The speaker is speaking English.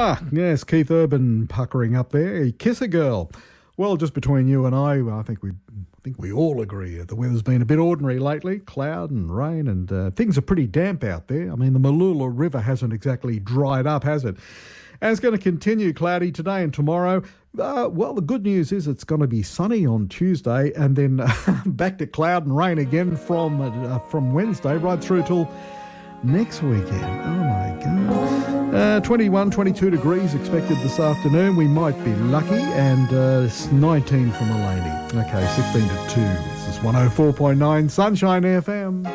Yes, Keith Urban puckering up there. Kiss a Girl. Well, just between you and I think we all agree the weather's been a bit ordinary lately. Cloud and rain, and things are pretty damp out there. I mean, the Mooloolah River hasn't exactly dried up, has it? And it's going to continue cloudy today and tomorrow. Well, the good news is it's going to be sunny on Tuesday, and then back to cloud and rain again from Wednesday right through till next weekend. Oh my God. 21, 22 degrees expected this afternoon. We might be lucky. And 19 for Mullaney. Okay, 16 to 2. This is 104.9 Sunshine FM.